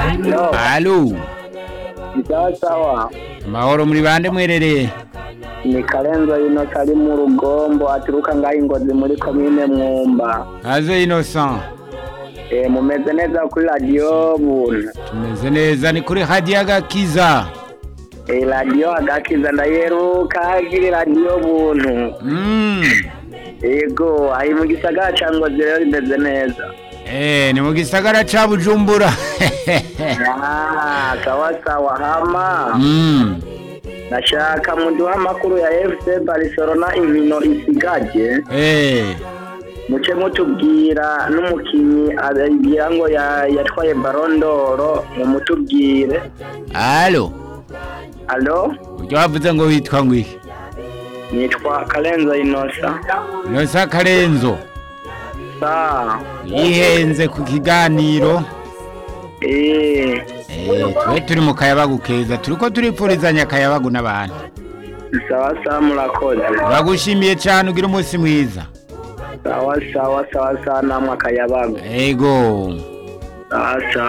Yo, Alo, sawa. amahoro muri bande mwerereye? Ni Karenzo Innocent ari mu Rugombo aturuka ngaho Ingozi muri komine Mwumba. Haze Innocent. Mumeze neza kuri radio buntu. Tumeze neza ni kuri Radio Agakiza. Radio Agakiza ndayeruka kuri radio buntu. Yego, ayi mu gisagara ca Ngozi rero rimeze neza. Ni mu gisagara ca Bujumbura. Sawa hama. Nashaka muduha amakuru ya FC Barcelona inkino isigaje. Muce mutubwira n'umukinyi agira ngo yatwaye Ballon d'Or mutubwire. Alo. Ujya wavuze ngo witwa ngwiki? Nitwa Karenzo Innocent. Innocent Karenzo. Yihenze ku kiganiro. Twe turi mu kayabagu keza turiko turipfurizanya akayabagu n'abantu. Sawa murakoze. Bagushimiye cyane ugira umunsi mwiza. Sawa namwe akayabagu. Ego. Sawa.